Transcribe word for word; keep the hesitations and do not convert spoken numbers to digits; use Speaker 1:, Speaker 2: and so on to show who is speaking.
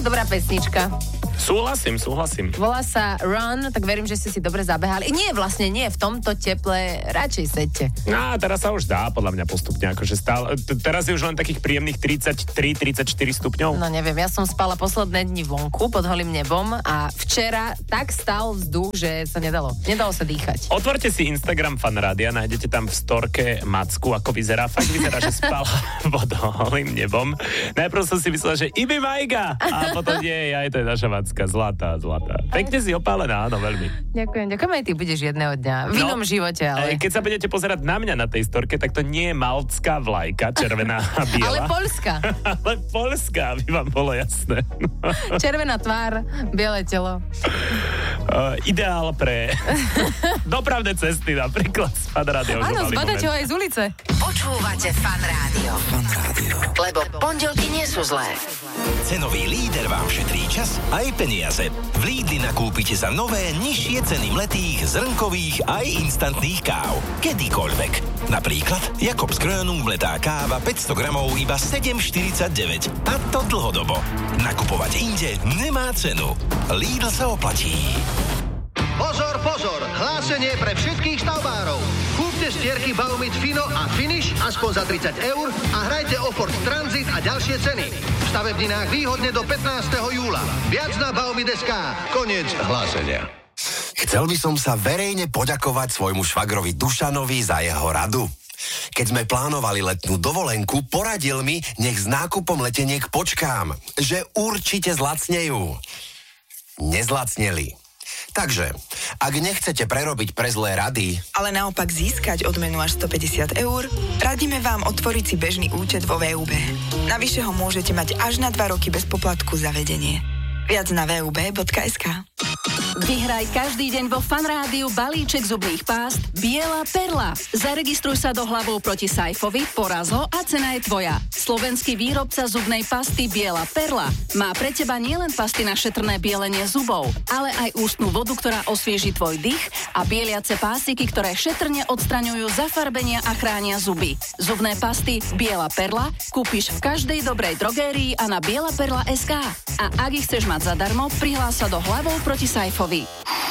Speaker 1: dobrá pesnička.
Speaker 2: Súhlasím, súhlasím.
Speaker 1: Volá sa Run, tak verím, že ste si dobre zabehali. Nie, vlastne nie, v tomto teple radšej sedte.
Speaker 2: No, teraz sa už dá, podľa mňa postupne, akože stále. T- teraz je už len takých príjemných tridsaťtri tridsaťštyri stupňov.
Speaker 1: No neviem, ja som spala posledné dni vonku pod holým nebom a včera tak stál vzduch, že sa nedalo. Nedalo sa dýchať.
Speaker 2: Otvorte si Instagram Fanrádia, nájdete tam v storke Macku, ako vyzerá. Fakt vyzerá, že spala pod holým nebom. Najprv som si myslel, že Ibi Majga, a potom nie, aj to je naša Macka, zlatá, zlatá. Pekne si opálená, áno, veľmi.
Speaker 1: Ďakujem, ďakujem, aj ty budeš jedného dňa. V inom
Speaker 2: No,
Speaker 1: živote, ale...
Speaker 2: Keď sa budete pozerať na mňa na tej storke, tak to nie je maltská vlajka, červená a biela.
Speaker 1: Ale poľská.
Speaker 2: Ale poľská, by vám bolo jasné.
Speaker 1: Červená tvár, biele telo.
Speaker 2: Uh, ideál pre dopravné cesty, napríklad z Fan Rádia.
Speaker 1: Áno, zbadáte ho aj z ulice.
Speaker 3: Počúvate Fan Rádio.
Speaker 4: Fan Rádio.
Speaker 3: Lebo pondelky nie sú zlé.
Speaker 4: Cenový líder vám šetrí čas aj peniaze. V Lidli nakúpite za nové, nižšie ceny mletých, zrnkových aj instantných káv. Kedykoľvek. Napríklad Jakobs Grönung mletá káva päťsto gramov iba sedem štyridsaťdeväť. A to dlhodobo. Nakupovať inde nemá cenu. Lidl sa oplatí.
Speaker 5: Pozor, pozor! Hlásenie pre všetkých stavbárov. Kúpte stierky Baumit Fino a Finish aspoň za tridsať eur a hrajte o Ford Transit a ďalšie ceny. V stavebninách výhodne do pätnásteho júla. Viac na Baumit bodka es ká. Koniec hlásenia.
Speaker 6: Chcel by som sa verejne poďakovať svojmu švagrovi Dušanovi za jeho radu. Keď sme plánovali letnú dovolenku, poradil mi, nech s nákupom leteniek počkám, že určite zlacnejú. Nezlacneli. Takže, ak nechcete prerobiť pre zlé rady,
Speaker 7: ale naopak získať odmenu až stopäťdesiat eur, radíme vám otvoriť si bežný účet vo vé ú bé. Navyše ho môžete mať až na dva roky bez poplatku za vedenie. Viac na vé ú bé bodka es ká.
Speaker 8: Vyhraj každý deň vo Fan Rádiu balíček zubných pást Biela perla. Zaregistruj sa do Hlavou proti Sajfovi, poraz ho a cena je tvoja. Slovenský výrobca zubnej pasty Biela perla má pre teba nielen pasty na šetrné bielenie zubov, ale aj ústnu vodu, ktorá osvieži tvoj dých a bieliace pásiky, ktoré šetrne odstraňujú zafarbenia a chránia zuby. Zubné pasty Biela perla kúpiš v každej dobrej drogérii a na biela perla bodka es ká. A ak ich chceš mať zadarmo, prihlás sa do Hlavou proti Sajfovi.